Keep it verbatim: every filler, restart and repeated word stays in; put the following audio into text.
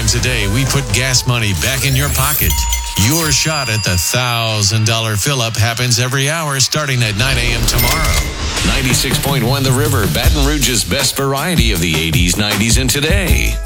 times a day, we put gas money back in your pocket. Your shot at the one thousand dollars fill-up happens every hour starting at nine a.m. tomorrow. ninety-six point one The River, Baton Rouge's best variety of the eighties, nineties, and today.